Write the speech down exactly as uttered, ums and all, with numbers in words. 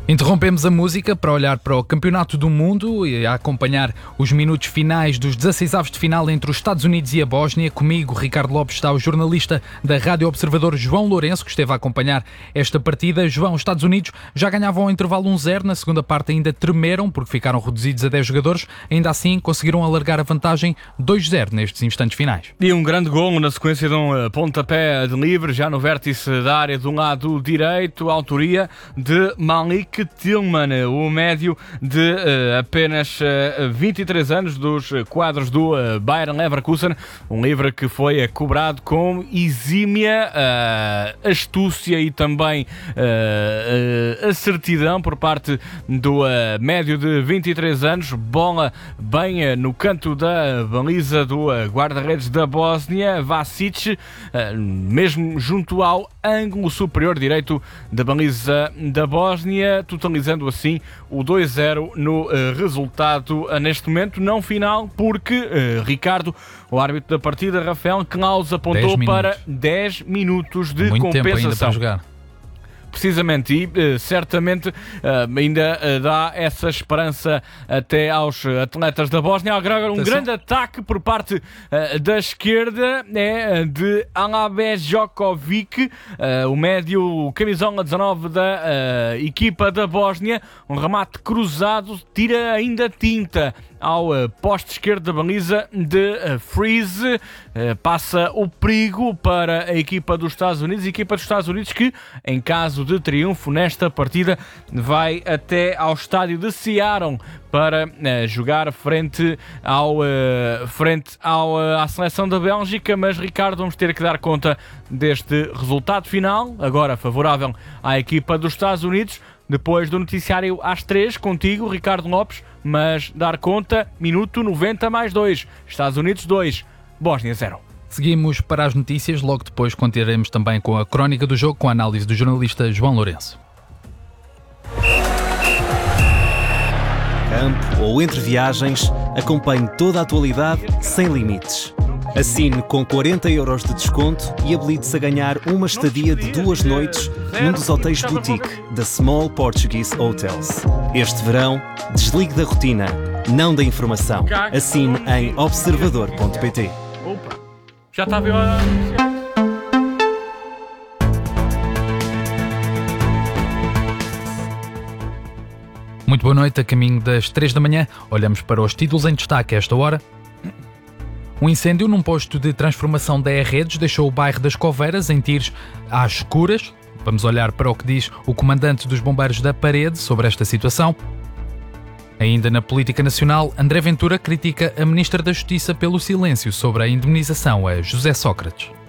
Interrompemos a música para olhar para o Campeonato do Mundo e a acompanhar os minutos finais dos dezasseis de final entre os Estados Unidos e a Bósnia. Comigo, Ricardo Lopes, está o jornalista da Rádio Observador João Lourenço, que esteve a acompanhar esta partida. João, os Estados Unidos já ganhavam ao intervalo um zero, na segunda parte ainda tremeram porque ficaram reduzidos a dez jogadores, ainda assim conseguiram alargar a vantagem dois zero nestes instantes finais. E um grande golo na sequência de um pontapé de livre, já no vértice da área do lado direito, a autoria de Malik Tillman, o médio de uh, apenas uh, vinte e três anos, dos quadros do uh, Bayer Leverkusen, um livre que foi uh, cobrado com exímia uh, astúcia e também uh, uh, assertidão por parte do uh, médio de vinte e três anos, bola bem uh, no canto da baliza do uh, guarda-redes da Bósnia, Vasic, uh, mesmo junto ao ângulo superior direito da baliza da Bósnia, totalizando assim o dois zero no uh, resultado uh, neste momento, não final, porque, uh, Ricardo, o árbitro da partida, Rafael Klaus, apontou dez para dez minutos de Muito compensação. tempo ainda para jogar. Precisamente, e uh, certamente uh, ainda uh, dá essa esperança até aos atletas da Bósnia. Agora um Atenção. grande ataque por parte uh, da esquerda é de Alabez Djokovic, uh, o médio camisola dezanove da uh, equipa da Bósnia. Um remate cruzado, tira ainda tinta ao uh, poste esquerdo da baliza de uh, Freeze, uh, passa o perigo para a equipa dos Estados Unidos, a equipa dos Estados Unidos que, em caso de triunfo nesta partida, vai até ao estádio de Seattle para uh, jogar frente, ao, uh, frente ao, uh, à seleção da Bélgica. Mas, Ricardo, vamos ter que dar conta deste resultado final, agora favorável à equipa dos Estados Unidos, depois do noticiário às três, contigo, Ricardo Lopes, mas dar conta, minuto noventa mais dois, Estados Unidos dois, Bósnia zero. Seguimos para as notícias, logo depois continuaremos também com a crónica do jogo, com a análise do jornalista João Lourenço. Campo ou entre viagens, acompanhe toda a atualidade sem limites. Assine com quarenta euros de desconto e habilite-se a ganhar uma estadia de duas noites num dos hotéis boutique da Small Portuguese Hotels. Este verão, desligue da rotina, não da informação. Assine em observador ponto pt. Opa, já está a ver a... Muito boa noite, a caminho das três da manhã, olhamos para os títulos em destaque a esta hora. Um incêndio num posto de transformação da E-Redes deixou o bairro das Coveiras em tiros às escuras. Vamos olhar para o que diz o comandante dos bombeiros da Parede sobre esta situação. Ainda na política nacional, André Ventura critica a ministra da Justiça pelo silêncio sobre a indemnização a José Sócrates.